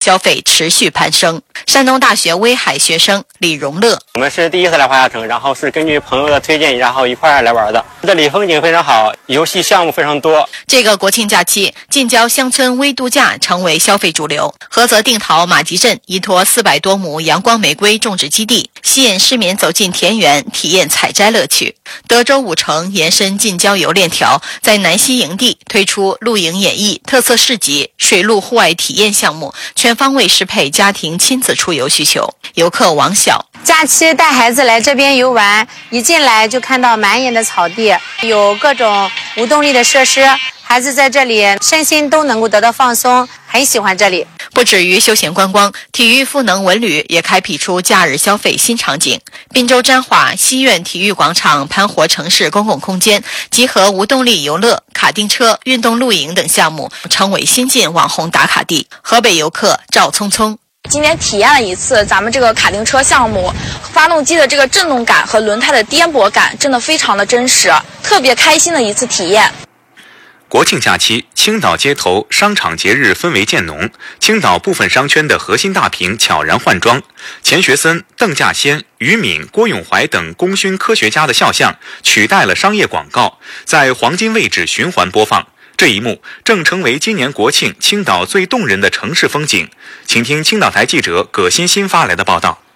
消费持续攀升。山东大学威海学生李荣乐： 我们是第一次来华夏城，然后是根据朋友的推荐，然后一块来玩的。这里风景非常好，游戏项目非常多。 这个国庆假期，近郊乡村微度假成为消费主流。菏泽定陶马集镇依托400多亩阳光玫瑰种植基地，吸引市民走进田园，体验采摘乐趣。德州五城延伸近郊游链条，在南溪营地推出露营演艺、特色市集、水陆户外体验项目，全方位适配家庭亲子出游需求。游客王晓： 假期带孩子来这边游玩，一进来就看到满眼的草地，有各种无动力的设施，孩子在这里身心都能够得到放松，很喜欢这里。 不止于休闲观光，体育赋能文旅也开辟出假日消费新场景。滨州瞻华西苑体育广场盘活城市公共空间，集合无动力游乐、卡丁车、运动露营等项目，成为新晋网红打卡地。河北游客赵聪聪： 今年体验了一次咱们这个卡丁车项目，发动机的这个震动感和轮胎的颠簸感真的非常的真实，特别开心的一次体验。 国庆假期，青岛街头商场节日氛围渐浓，青岛部分商圈的核心大屏悄然换装，钱学森、邓稼先、于敏、郭永怀等功勋科学家的肖像取代了商业广告，在黄金位置循环播放。这一幕正成为今年国庆青岛最动人的城市风景。请听青岛台记者葛欣欣发来的报道。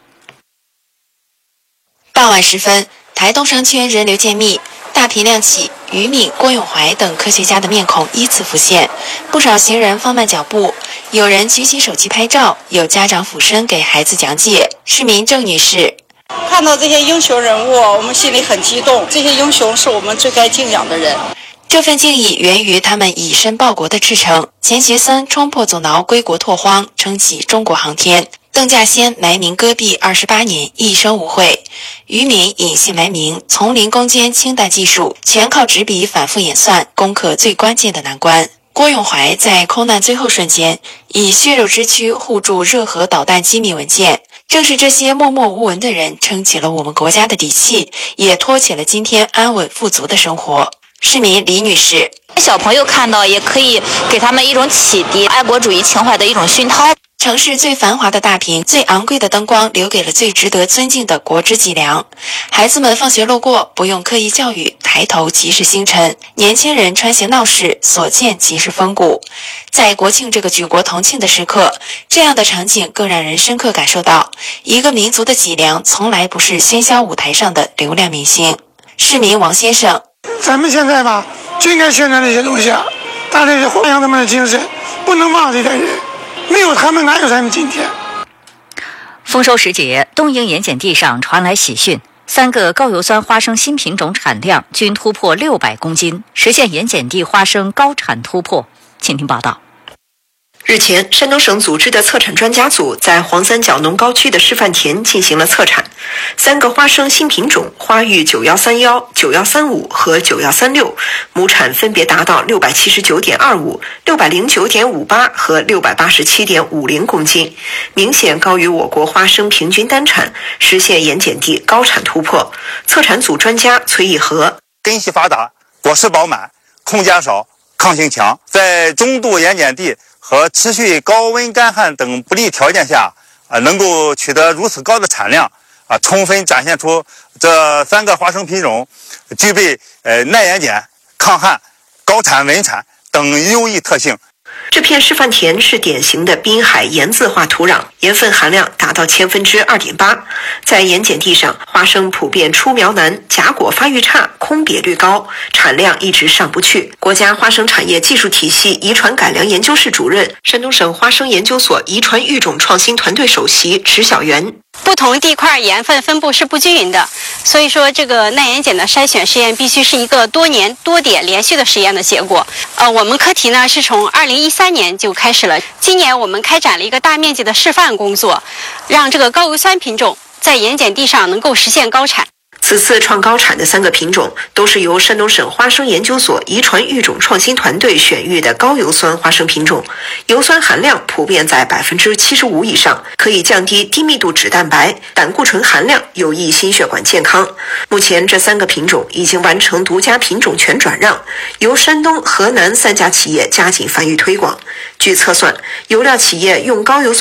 傍晚时分，台东商圈人流渐密，大屏亮起，于敏、郭永怀等科学家的面孔依次浮现。不少行人放慢脚步，有人举起手机拍照，有家长俯身给孩子讲解。市民郑女士： 看到这些英雄人物，我们心里很激动，这些英雄是我们最该敬仰的人。 这份敬意源于他们以身报国的赤诚。钱学森冲破阻挠，归国拓荒，撑起中国航天；邓稼先埋名戈壁28年，一生无悔；于敏隐姓埋名，从零攻坚氢弹技术，全靠执笔反复演算，攻克最关键的难关。郭永怀在空难最后瞬间，以血肉之躯护住热核导弹机密文件。正是这些默默无闻的人，撑起了我们国家的底气，也托起了今天安稳富足的生活。市民李女士： 小朋友看到也可以给他们一种启迪，爱国主义情怀的一种熏陶。 城市最繁华的大屏，最昂贵的灯光，留给了最值得尊敬的国之脊梁。孩子们放学路过，不用刻意教育，抬头即是星辰；年轻人穿行闹市，所见即是风骨。在国庆这个举国同庆的时刻，这样的场景更让人深刻感受到，一个民族的脊梁从来不是喧嚣舞台上的流量明星。市民王先生： 咱们现在吧，就应该宣传这些东西啊，大家是弘扬他们的精神，不能忘这代人，没有他们哪有咱们今天。 丰收时节，东营盐碱地上传来喜讯，3个高油酸花生新品种产量均突破600公斤，实现盐碱地花生高产突破。请听报道。 日前，山东省组织的测产专家组在黄三角农高区的示范田进行了测产，3个花生新品种花育9131、9135和9136，亩产分别达到679.25、609.58和687.50公斤，明显高于我国花生平均单产，实现盐碱地高产突破。测产组专家崔义和： 根系发达，果实饱满，空间少，抗性强，在中度盐碱地和持续高温干旱等不利条件下，能够取得如此高的产量，充分展现出这3个花生品种具备耐盐碱、抗旱、高产稳产等优异特性。 这片示范田是典型的滨海盐渍化土壤，盐分含量达到2.8%。在盐碱地上，花生普遍出苗难，假果发育差，空瘪率高，产量一直上不去。国家花生产业技术体系遗传改良研究室主任、山东省花生研究所遗传育种创新团队首席池小元： 不同地块盐分分布是不均匀的，所以说这个耐盐碱的筛选实验必须是一个多年多点连续的实验的结果。我们课题呢是从2013年就开始了，今年我们开展了一个大面积的示范工作，让这个高油酸品种在盐碱地上能够实现高产。 此次创高产的3个品种都是由山东省花生研究所遗传育种创新团队选育的高油酸花生品种，油酸含量普遍在75%以上，可以降低低密度脂蛋白、胆固醇含量，有益心血管健康。目前这3个品种已经完成独家品种权转让，由山东、河南3家企业加紧繁育推广。据测算，油料企业用高油酸